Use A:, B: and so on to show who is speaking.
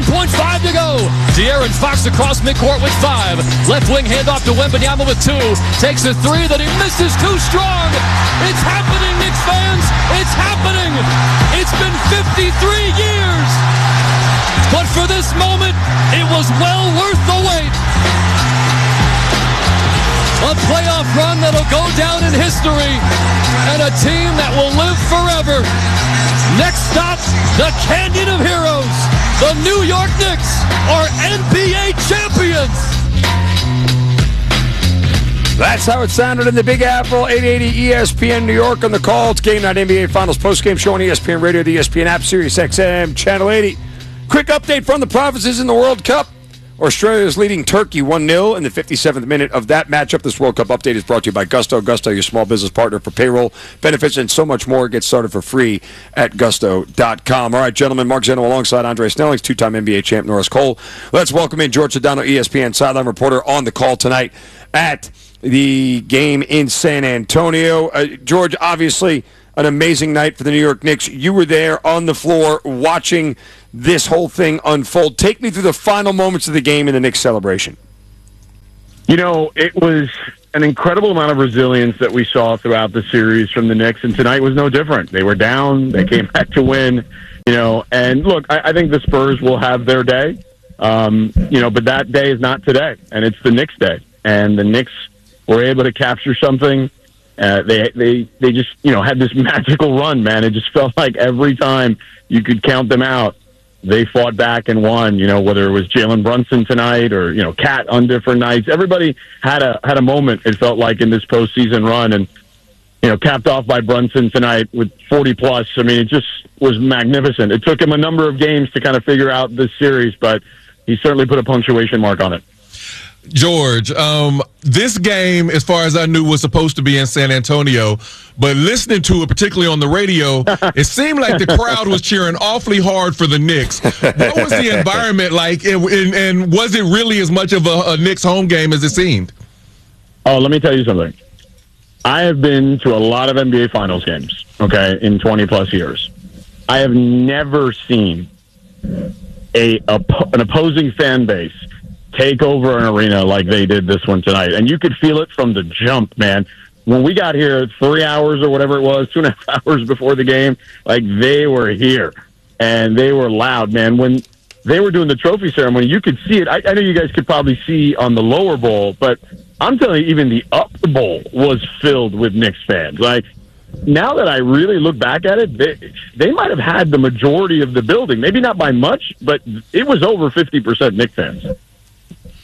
A: to go. De'Aaron Fox across midcourt with 5. Left wing handoff to Wembanyama with 2. Takes a 3 that he misses too strong. It's happening, Knicks fans. It's happening. It's been 53 years. But for this moment, it was well worth the wait. A playoff run that'll go down in history, and a team that will live forever. Next stop, the Canyon of Heroes. The New York Knicks are NBA champions.
B: That's how it sounded in the Big Apple, 880 ESPN New York on the call. It's Game Night NBA Finals postgame show on ESPN Radio, the ESPN app, Sirius XM, Channel 80. Quick update from the provinces in the World Cup. Australia is leading Turkey 1-0 in the 57th minute of that matchup. This World Cup update is brought to you by Gusto. Gusto, your small business partner for payroll, benefits, and so much more. Get started for free at gusto.com. All right, gentlemen, Mark Zeno alongside Andre Snellings, two-time NBA champ Norris Cole. Let's welcome in George Sedano, ESPN sideline reporter, on the call tonight at the game in San Antonio. George, obviously an amazing night for the New York Knicks. You were there on the floor watching this whole thing unfold. Take me through the final moments of the game in the Knicks celebration.
C: You know, it was an incredible amount of resilience that we saw throughout the series from the Knicks, and tonight was no different. They were down, they came back to win, and look, I think the Spurs will have their day, but that day is not today, and it's the Knicks' day, and the Knicks were able to capture something. They just, had this magical run, man. It just felt like every time you could count them out, they fought back and won, whether it was Jalen Brunson tonight or, Cat on different nights. Everybody had a moment, it felt like, in this postseason run, and, capped off by Brunson tonight with 40-plus. I mean, it just was magnificent. It took him a number of games to kind of figure out this series, but he certainly put a punctuation mark on it.
D: George, this game, as far as I knew, was supposed to be in San Antonio, but listening to it, particularly on the radio, it seemed like the crowd was cheering awfully hard for the Knicks. What was the environment like, and was it really as much of a Knicks home game as it seemed?
C: Oh, let me tell you something. I have been to a lot of NBA Finals games, in 20-plus years. I have never seen an opposing fan base take over an arena like they did this one tonight. And you could feel it from the jump, man. When we got here 3 hours or whatever it was, 2.5 hours before the game, they were here. And they were loud, man. When they were doing the trophy ceremony, you could see it. I know you guys could probably see on the lower bowl, but I'm telling you, even the upper bowl was filled with Knicks fans. Now that I really look back at it, they might have had the majority of the building. Maybe not by much, but it was over 50% Knicks fans.